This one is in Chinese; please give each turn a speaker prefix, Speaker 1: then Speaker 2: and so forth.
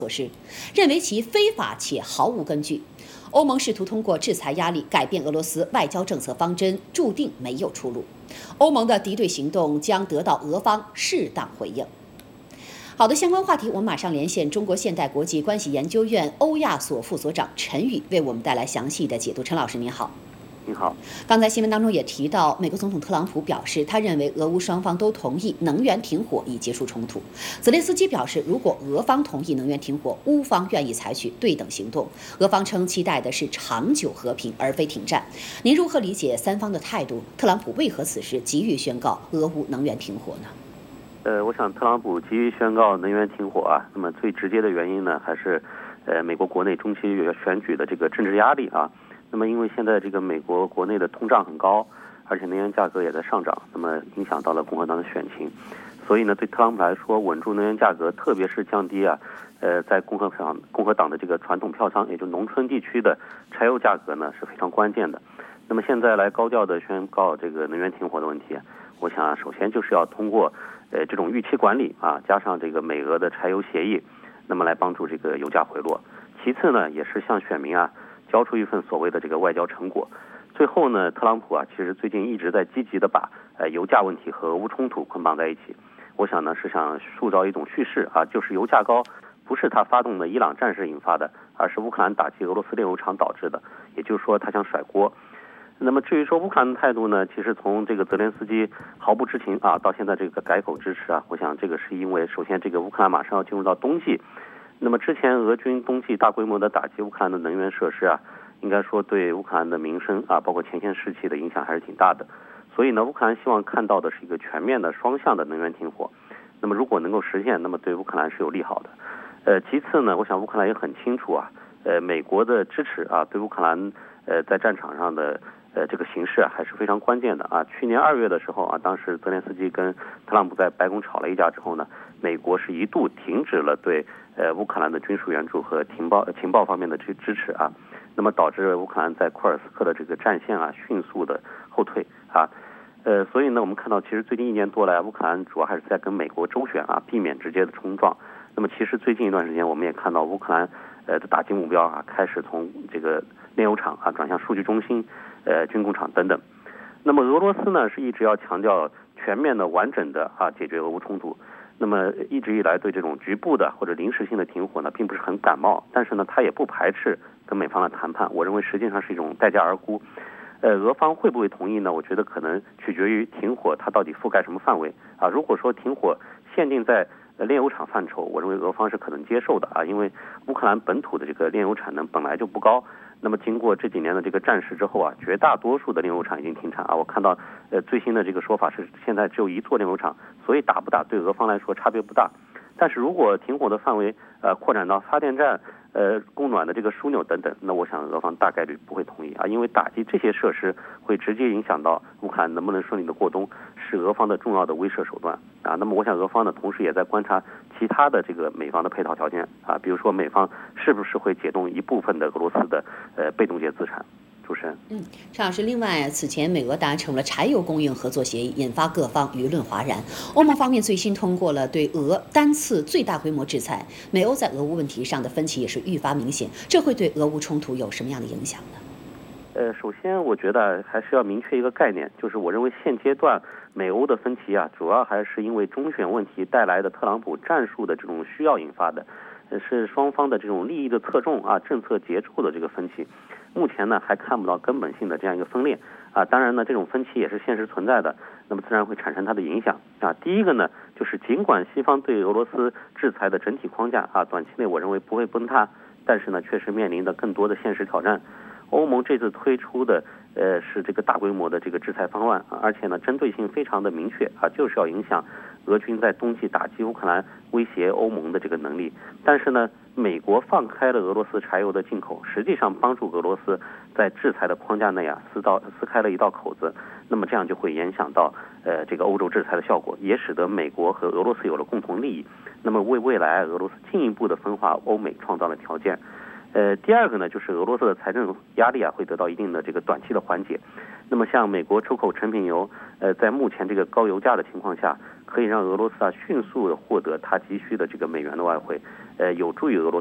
Speaker 1: 措施，认为其非法且毫无根据。欧盟试图通过制裁压力改变俄罗斯外交政策方针，注定没有出路。欧盟的敌对行动将得到俄方适当回应。好的，相关话题我们马上连线中国现代国际关系研究院欧亚所副所长陈宇，为我们带来详细的解读。陈老师您好。
Speaker 2: 您好，
Speaker 1: 刚才新闻当中也提到，美国总统特朗普表示，他认为俄乌双方都同意能源停火以结束冲突。泽连斯基表示，如果俄方同意能源停火，乌方愿意采取对等行动。俄方称期待的是长久和平，而非停战。您如何理解三方的态度？特朗普为何此时急于宣告俄乌能源停火呢？
Speaker 2: 我想特朗普急于宣告能源停火啊，那么最直接的原因呢，还是美国国内中期选举的这个政治压力啊。那么，因为现在这个美国国内的通胀很高，而且能源价格也在上涨，那么影响到了共和党的选情，所以呢，对特朗普来说，稳住能源价格，特别是降低在共和党的这个传统票仓，也就农村地区的柴油价格呢，是非常关键的。那么现在来高调的宣告这个能源停火的问题，我想首先就是要通过这种预期管理啊，加上这个美俄的柴油协议，那么来帮助这个油价回落。其次呢，也是向选民交出一份所谓的这个外交成果。最后呢，特朗普其实最近一直在积极的把油价问题和俄乌冲突捆绑在一起。我想呢，是想塑造一种叙事就是油价高不是他发动的伊朗战事引发的，而是乌克兰打击俄罗斯炼油厂导致的。也就是说，他想甩锅。那么至于说乌克兰的态度呢，其实从这个泽连斯基毫不知情到现在这个改口支持我想这个是因为首先这个乌克兰马上要进入到冬季。那么之前俄军冬季大规模的打击乌克兰的能源设施应该说对乌克兰的民生包括前线士气的影响还是挺大的。所以呢，乌克兰希望看到的是一个全面的双向的能源停火。那么如果能够实现，那么对乌克兰是有利好的。其次呢，我想乌克兰也很清楚美国的支持对乌克兰在战场上的这个形势还是非常关键的去年2月的时候当时泽连斯基跟特朗普在白宫吵了一架之后呢，美国是一度停止了对乌克兰的军事援助和情报方面的支持那么导致乌克兰在库尔斯克的这个战线迅速的后退所以呢，我们看到其实最近1年多来，乌克兰主要还是在跟美国周旋避免直接的冲撞。那么其实最近一段时间，我们也看到乌克兰的打击目标开始从这个炼油厂转向数据中心、军工厂等等。那么俄罗斯呢是一直要强调全面的、完整的解决俄乌冲突。那么一直以来对这种局部的或者临时性的停火呢，并不是很感冒，但是呢，他也不排斥跟美方的谈判。我认为实际上是一种待价而沽。俄方会不会同意呢？我觉得可能取决于停火它到底覆盖什么范围如果说停火限定在炼油厂范畴，我认为俄方是可能接受的因为乌克兰本土的这个炼油产能本来就不高。那么经过这几年的这个战事之后绝大多数的炼油厂已经停产我看到最新的这个说法是现在只有1座炼油厂，所以打不打对俄方来说差别不大。但是如果停火的范围扩展到发电站、供暖的这个枢纽等等，那我想俄方大概率不会同意因为打击这些设施会直接影响到乌克兰能不能顺利的过冬，是俄方的重要的威慑手段那么我想俄方呢，同时也在观察其他的这个美方的配套条件比如说美方是不是会解冻一部分的俄罗斯的被冻结资产。主持人，
Speaker 1: 陈老师，另外，此前美俄达成了柴油供应合作协议，引发各方舆论哗然。欧盟方面最新通过了对俄单次最大规模制裁，美欧在俄乌问题上的分歧也是愈发明显，这会对俄乌冲突有什么样的影响呢？
Speaker 2: 首先我觉得还是要明确一个概念，就是我认为现阶段美欧的分歧主要还是因为中选问题带来的特朗普战术的这种需要引发的，是双方的这种利益的侧重政策节奏的这个分歧。目前呢还看不到根本性的这样一个分裂当然呢这种分歧也是现实存在的，那么自然会产生它的影响第一个呢，就是尽管西方对俄罗斯制裁的整体框架短期内我认为不会崩塌，但是呢确实面临的更多的现实挑战。欧盟这次推出的是这个大规模的这个制裁方案而且呢针对性非常的明确就是要影响俄军在冬季打击乌克兰、威胁欧盟的这个能力。但是呢，美国放开了俄罗斯柴油的进口，实际上帮助俄罗斯在制裁的框架内撕开了一道口子。那么这样就会影响到这个欧洲制裁的效果，也使得美国和俄罗斯有了共同利益。那么为未来俄罗斯进一步的分化欧美创造了条件。第二个呢，就是俄罗斯的财政压力会得到一定的这个短期的缓解。 那么像美国出口成品油，在目前这个高油价的情况下，可以让俄罗斯迅速的获得它急需的这个美元的外汇，有助于俄罗斯